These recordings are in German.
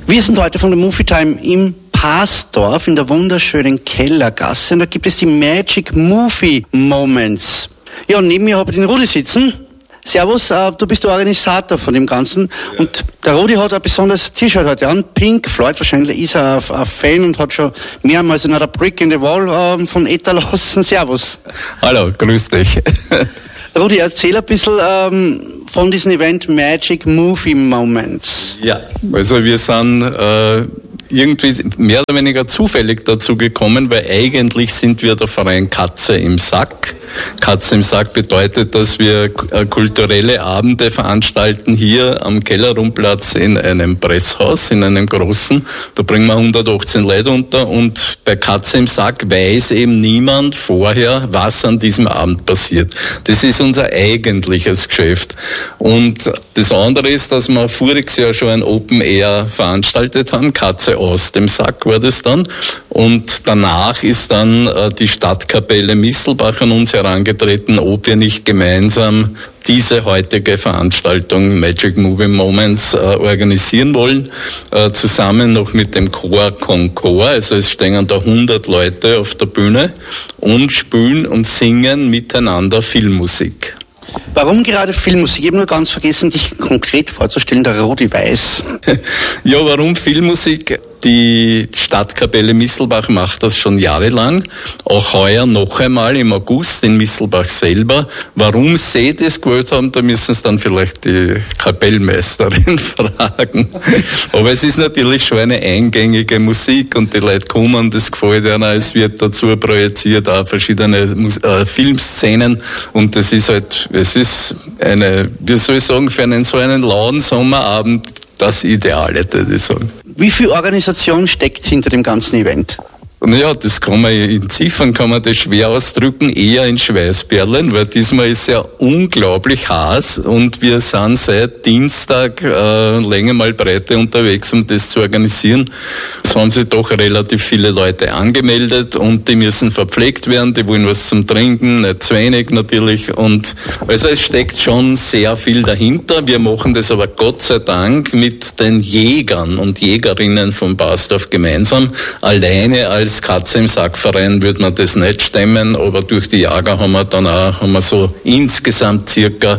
Wir sind heute von der Movie Time im Parsdorf in der wunderschönen Kellergasse und da gibt es die Magic Movie Moments. Ja, und neben mir habe ich den Rudi sitzen. Servus, du bist der Organisator von dem Ganzen und der Rudi hat ein besonderes T-Shirt heute an, Pink Floyd, wahrscheinlich ist er ein Fan und hat schon mehrmals eine Brick in the Wall von Eta lassen. Servus. Hallo, grüß dich. Rudi, erzähl ein bisschen von diesem Event Magic Movie Moments. Ja, also wir sind irgendwie mehr oder weniger zufällig dazu gekommen, weil eigentlich sind wir der Verein Katze im Sack. Katze im Sack bedeutet, dass wir kulturelle Abende veranstalten hier am Kellerrumplatz in einem Presshaus, in einem großen. Da bringen wir 118 Leute unter und bei Katze im Sack weiß eben niemand vorher, was an diesem Abend passiert. Das ist unser eigentliches Geschäft. Und das andere ist, dass wir voriges Jahr schon ein Open Air veranstaltet haben. Katze aus dem Sack war das dann. Und danach ist dann die Stadtkapelle Misselbach an uns herangetreten, ob wir nicht gemeinsam diese heutige Veranstaltung Magic Movie Moments organisieren wollen, zusammen noch mit dem Chor Concord. Also es stehen da 100 Leute auf der Bühne und spielen und singen miteinander Filmmusik. Warum gerade Filmmusik? Ich habe nur ganz vergessen, dich konkret vorzustellen, der Rudi weiß. Ja, warum Filmmusik? Die Stadtkapelle Misselbach macht das schon jahrelang. Auch heuer noch einmal im August in Misselbach selber. Warum sie das gewählt haben, da müssen es dann vielleicht die Kapellmeisterin fragen. Aber es ist natürlich schon eine eingängige Musik und die Leute kommen, das gefällt ihnen. Es wird dazu projiziert auch verschiedene Filmszenen und das ist halt, es ist eine, wie soll ich sagen, für so einen lauen Sommerabend das Ideale, würde ich sagen. Wie viel Organisation steckt hinter dem ganzen Event? Naja, das kann man in Ziffern kann man das schwer ausdrücken, eher in Schweißperlen, weil diesmal ist ja unglaublich heiß und wir sind seit Dienstag Länge mal Breite unterwegs, um das zu organisieren. Es haben sich doch relativ viele Leute angemeldet und die müssen verpflegt werden, die wollen was zum Trinken, nicht zu wenig natürlich und also es steckt schon sehr viel dahinter. Wir machen das aber Gott sei Dank mit den Jägern und Jägerinnen von Parsdorf gemeinsam, alleine als Katze im Sack-Verein würde man das nicht stemmen, aber durch die Jäger haben wir so insgesamt circa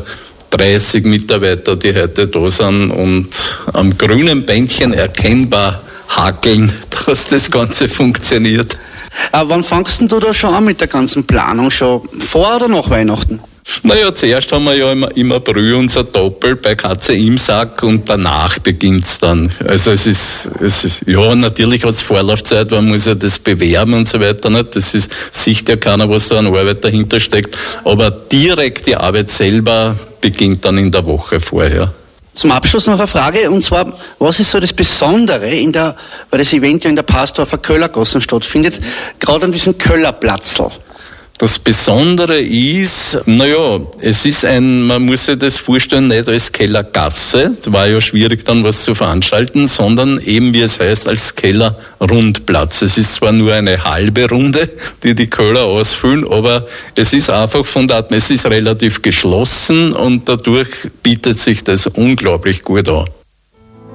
30 Mitarbeiter, die heute da sind und am grünen Bändchen erkennbar hakeln, dass das Ganze funktioniert. Wann fangst du da schon an mit der ganzen Planung? Schon vor oder nach Weihnachten? Naja, zuerst haben wir ja im April unser Doppel bei Katze im Sack und danach beginnt's dann. Also es ist, ja, natürlich hat's Vorlaufzeit, man muss ja das bewerben und so weiter, nicht? Das sieht ja keiner, was da an Arbeit dahinter steckt. Aber direkt die Arbeit selber beginnt dann in der Woche vorher. Zum Abschluss noch eine Frage, und zwar, was ist so das Besondere weil das Event ja in der Parsdorfer Kellergasse stattfindet, gerade an diesem Kellerplatzl? Das Besondere ist, naja, es ist man muss sich das vorstellen, nicht als Kellergasse, es war ja schwierig dann was zu veranstalten, sondern eben, wie es heißt, als Kellerrundplatz. Es ist zwar nur eine halbe Runde, die Keller ausfüllen, aber es ist einfach es ist relativ geschlossen und dadurch bietet sich das unglaublich gut an.